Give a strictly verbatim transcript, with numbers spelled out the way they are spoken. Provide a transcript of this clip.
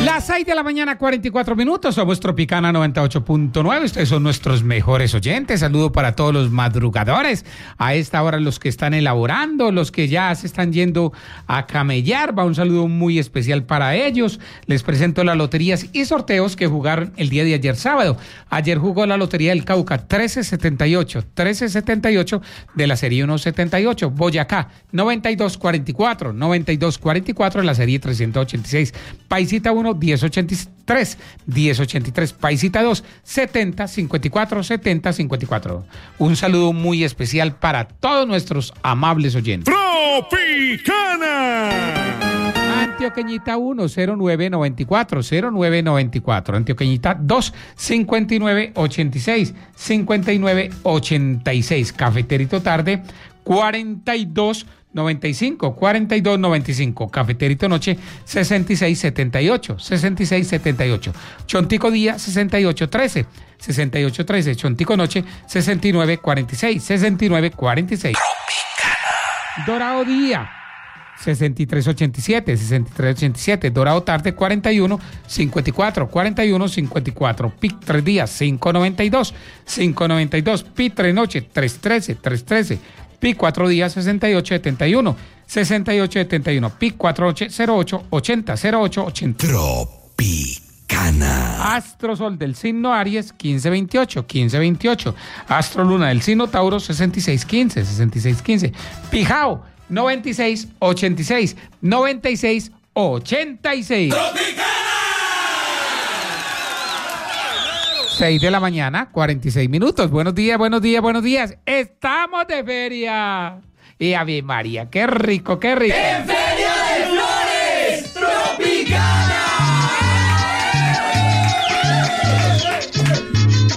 Las seis de la mañana, cuarenta y cuatro minutos, somos Tropicana noventa y ocho punto nueve, ustedes son nuestros mejores oyentes, saludo para todos los madrugadores, a esta hora los que están elaborando, los que ya se están yendo a camellar, va un saludo muy especial para ellos, les presento las loterías y sorteos que jugaron el día de ayer sábado. Ayer jugó la Lotería del Cauca trece setenta y ocho, trece setenta y ocho de la serie ciento setenta y ocho, Boyacá noventa y dos cuarenta y cuatro, noventa y dos cuarenta y cuatro de la serie trescientos ochenta y seis, Paisita uno diez ochenta y tres, diez ochenta y tres, Paisita dos setenta cincuenta y cuatro, setenta cincuenta y cuatro. Un saludo muy especial para todos nuestros amables oyentes. Tropicana. Antioqueñita uno cero nueve noventa y cuatro, cero nueve noventa y cuatro, Antioqueñita dos cincuenta y nueve ochenta y seis, cincuenta y nueve ochenta y seis, Cafeterito Tarde cuarenta y dos noventa y cinco, cuarenta y dos noventa y cinco, Cafeterito Noche sesenta y seis setenta y ocho, sesenta y seis setenta y ocho, Chontico Día sesenta y ocho trece, sesenta y ocho trece, Chontico Noche sesenta y nueve cuarenta y seis, sesenta y nueve cuarenta y seis. Tropicana. Dorado Día sesenta y tres ochenta y siete, sesenta y tres ochenta y siete, Dorado Tarde cuarenta y uno cincuenta y cuatro, cuarenta y uno cincuenta y cuatro, Pic tres Días cinco noventa y dos, cinco noventa y dos, Pic tres Noche tres trece, tres trece, Pic cuatro Días sesenta y ocho setenta y uno, sesenta y ocho setenta y uno, Pic cuatro Noche cero ocho ochenta, cero ocho ochenta. Tropicana. Astro Sol del signo Aries quince veintiocho, quince veintiocho, Astro Luna del signo Tauro sesenta y seis quince, sesenta y seis quince, Pijao noventa y seis ochenta y seis, noventa y seis ochenta y seis. ¡Tropicana! seis de la mañana, cuarenta y seis minutos. Buenos días, buenos días, buenos días. Estamos de feria. Y Ave María, qué rico, qué rico.